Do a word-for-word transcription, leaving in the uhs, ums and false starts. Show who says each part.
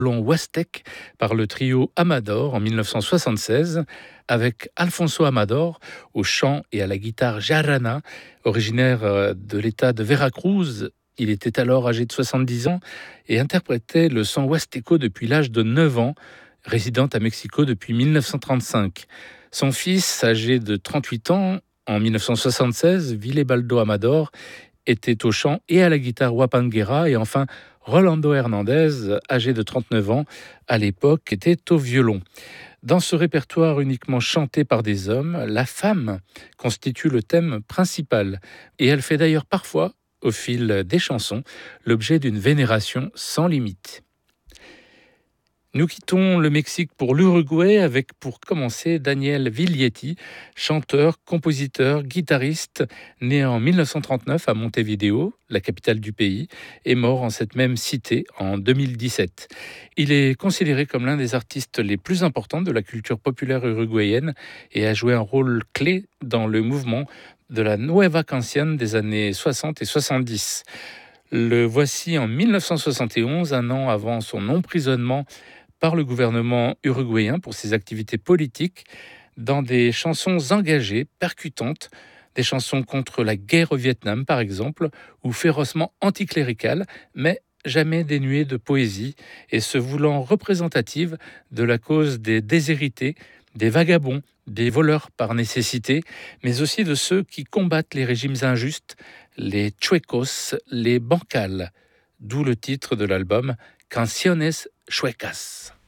Speaker 1: violon Huastec par le trio Amador en mille neuf cent soixante-seize, avec Alfonso Amador au chant et à la guitare jarana, originaire de l'état de Veracruz. Il était alors âgé de soixante-dix ans et interprétait le son huasteco depuis l'âge de neuf ans, résidant à Mexico depuis mille neuf cent trente-cinq. Son fils, âgé de trente-huit ans, en mille neuf cent soixante-seize, Villebaldo Amador, était au chant et à la guitare huapanguera, et enfin Rolando Hernandez, âgé de trente-neuf ans, à l'époque, était au violon. Dans ce répertoire uniquement chanté par des hommes, la femme constitue le thème principal, et elle fait d'ailleurs parfois, au fil des chansons, l'objet d'une vénération sans limite. Nous quittons le Mexique pour l'Uruguay avec, pour commencer, Daniel Viglietti, chanteur, compositeur, guitariste, né en mille neuf cent trente-neuf à Montevideo, la capitale du pays, et mort en cette même cité en deux mille dix-sept. Il est considéré comme l'un des artistes les plus importants de la culture populaire uruguayenne et a joué un rôle clé dans le mouvement de la Nueva Canción des années soixante et soixante-dix. Le voici en mille neuf cent soixante et onze, un an avant son emprisonnement par le gouvernement uruguayen pour ses activités politiques, dans des chansons engagées, percutantes, des chansons contre la guerre au Vietnam par exemple, ou férocement anticléricales, mais jamais dénuées de poésie, et se voulant représentatives de la cause des déshérités, des vagabonds, des voleurs par nécessité, mais aussi de ceux qui combattent les régimes injustes, les chuecos, les bancals, d'où le titre de l'album Canciones Chuecas.